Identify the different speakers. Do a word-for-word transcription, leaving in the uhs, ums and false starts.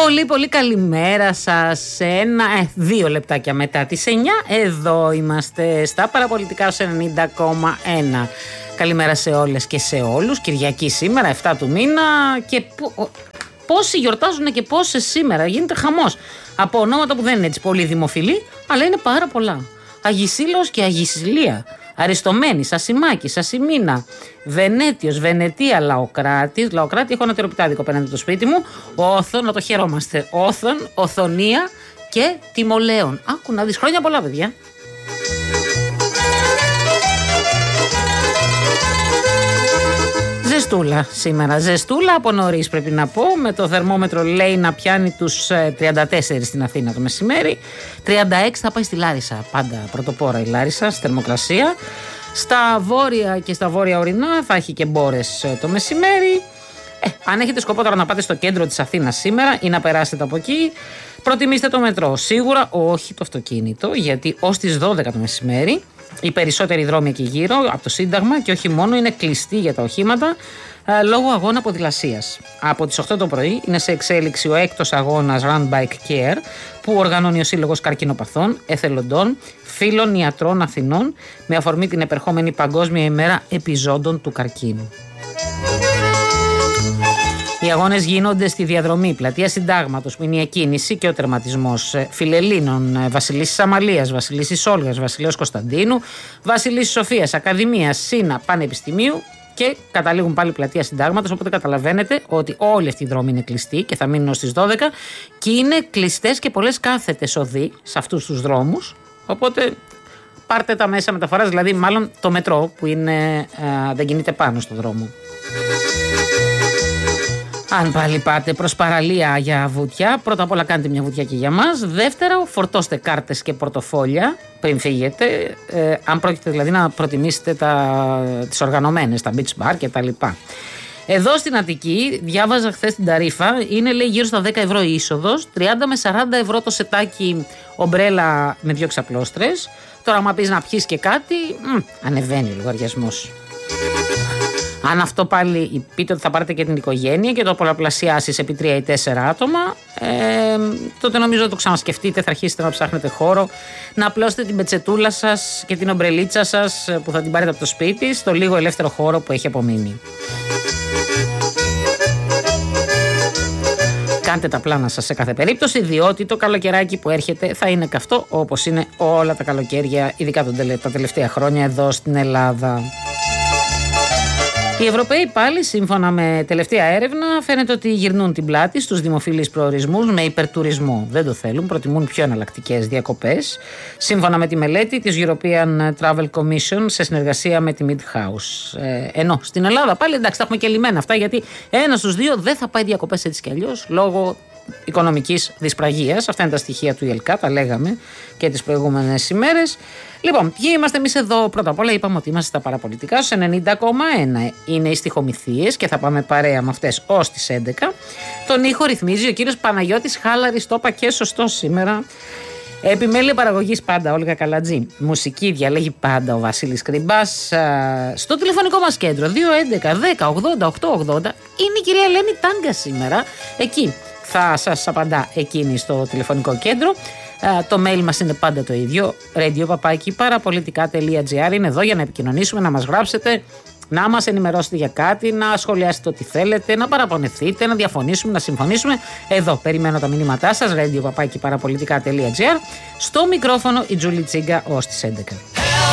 Speaker 1: Πολύ πολύ καλημέρα σας. Ένα, ε, δύο λεπτάκια μετά τις εννιά. Εδώ είμαστε στα παραπολιτικά ως ενενήντα κόμμα ένα. Καλημέρα σε όλες και σε όλους. Κυριακή σήμερα, εφτά του μήνα. Και πο, πόσοι γιορτάζουν και πόσες σήμερα. Γίνεται χαμός. Από ονόματα που δεν είναι έτσι πολύ δημοφιλή, αλλά είναι πάρα πολλά. Αγισίλαος και Αγισιλία. Αριστομένης, Ασημάκης, Ασημίνα, Βενέτιος, Βενετία, Λαοκράτης. Λαοκράτη έχω ένα τεροπιτάδικο απέναντι από το σπίτι μου. Όθων, να το χαιρόμαστε. Όθων, Οθονία και Τιμολέων. Άκου να δεις. Χρόνια πολλά, παιδιά. Ζεστούλα σήμερα. Ζεστούλα από νωρίς πρέπει να πω. Με το θερμόμετρο λέει να πιάνει τους τριάντα τέσσερα στην Αθήνα το μεσημέρι. τριάντα έξι θα πάει στη Λάρισα. Πάντα πρωτοπόρα η Λάρισα στη θερμοκρασία. Στα βόρεια και στα βόρεια ορεινά θα έχει και μπόρες το μεσημέρι. Ε, αν έχετε σκοπό τώρα να πάτε στο κέντρο της Αθήνας σήμερα ή να περάσετε από εκεί, προτιμήστε το μετρό. Σίγουρα όχι το αυτοκίνητο, γιατί ως τις δώδεκα το μεσημέρι οι περισσότεροι δρόμοι εκεί γύρω από το Σύνταγμα και όχι μόνο είναι κλειστοί για τα οχήματα ε, λόγω αγώνα ποδηλασίας. Από τις οκτώ το πρωί είναι σε εξέλιξη ο έκτος αγώνας Run Bike Care που οργανώνει ο Σύλλογος Καρκινοπαθών, Εθελοντών, Φίλων Ιατρών Αθηνών με αφορμή την επερχόμενη Παγκόσμια ημέρα επιζώντων του καρκίνου. Οι αγώνες γίνονται στη διαδρομή Πλατεία Συντάγματος που είναι η εκκίνηση και ο τερματισμός Φιλελλήνων, Βασιλίσσης Αμαλίας, Βασιλίσσης Όλγας, Βασιλέως Κωνσταντίνου, Βασιλίσσης Σοφίας, Ακαδημίας, Σύνα, Πανεπιστημίου και καταλήγουν πάλι Πλατεία Συντάγματος. Οπότε καταλαβαίνετε ότι όλοι αυτοί οι δρόμοι είναι κλειστοί και θα μείνουν ως τις δώδεκα και είναι κλειστές και πολλές κάθετες οδοί σε αυτούς τους δρόμους. Οπότε πάρτε τα μέσα μεταφοράς, δηλαδή μάλλον το μετρό που είναι, α, δεν κινείται πάνω στο δρόμο. Αν πάλι πάτε προς παραλία για βουτιά, πρώτα απ' όλα κάντε μια βουτιά και για μας. Δεύτερο, φορτώστε κάρτες και πορτοφόλια πριν φύγετε. Ε, αν πρόκειται δηλαδή να προτιμήσετε τα, τις οργανωμένες, τα beach bar και τα λοιπά. Εδώ στην Αττική, διάβαζα χθες την ταρίφα, είναι λέει γύρω στα δέκα ευρώ η είσοδος, τριάντα με σαράντα ευρώ το σετάκι ομπρέλα με δύο ξαπλώστρες. Τώρα, άμα πεις να πιείς και κάτι, μ, ανεβαίνει ο λογαριασμός. Αν αυτό πάλι πείτε ότι θα πάρετε και την οικογένεια και το πολλαπλασιάσεις επί τρία ή τέσσερα άτομα, ε, τότε νομίζω ότι το ξανασκεφτείτε, θα αρχίσετε να ψάχνετε χώρο, να απλώσετε την πετσετούλα σας και την ομπρελίτσα σας που θα την πάρετε από το σπίτι στο λίγο ελεύθερο χώρο που έχει απομείνει. Κάντε τα πλάνα σας σε κάθε περίπτωση, διότι το καλοκαιράκι που έρχεται θα είναι καυτό όπως είναι όλα τα καλοκαίρια, ειδικά τα τελευταία χρόνια εδώ στην Ελλάδα. Οι Ευρωπαίοι πάλι, σύμφωνα με τελευταία έρευνα, φαίνεται ότι γυρνούν την πλάτη στους δημοφιλείς προορισμούς με υπερτουρισμό. Δεν το θέλουν, προτιμούν πιο εναλλακτικές διακοπές. Σύμφωνα με τη μελέτη της European Travel Commission σε συνεργασία με τη Midhouse. Ε, ενώ στην Ελλάδα πάλι εντάξει, τα έχουμε και λυμμένα αυτά, γιατί ένα στους δύο δεν θα πάει διακοπές έτσι κι αλλιώς λόγω οικονομικής δυσπραγίας. Αυτά είναι τα στοιχεία του ΙΕΛΚΑ, τα λέγαμε και τις προηγούμενες ημέρες. Λοιπόν, ποιοι είμαστε εμείς εδώ? Πρώτα απ' όλα είπαμε ότι είμαστε στα παραπολιτικά στους ενενήντα κόμμα ένα. Είναι οι στιχομυθίες και θα πάμε παρέα με αυτές ως τις έντεκα. Τον ήχο ρυθμίζει ο κύριος Παναγιώτης Χάλαρης, το είπα και σωστό σήμερα. Επιμέλεια παραγωγής πάντα Όλγα Καλατζή. Μουσική διαλέγει πάντα ο Βασίλης Κρυμπάς. Στο τηλεφωνικό μας κέντρο δύο έντεκα δέκα ογδόντα οκτώ ογδόντα είναι η κυρία Ελένη Τάγκα σήμερα. Εκεί θα σας απαντά εκείνη στο τηλεφωνικό κέντρο. Uh, το mail μας είναι πάντα το ίδιο, radio παπάκι παραπολιτικά τελεία τζι άρ. Είναι εδώ για να επικοινωνήσουμε, να μας γράψετε, να μας ενημερώσετε για κάτι, να σχολιάσετε ό,τι θέλετε, να παραπονεθείτε, να διαφωνήσουμε, να συμφωνήσουμε. Εδώ περιμένω τα μηνύματά σας, radio παπάκι παραπολιτικά τελεία τζι άρ. Στο μικρόφωνο η Τζούλη Τσίγκα ως τις έντεκα.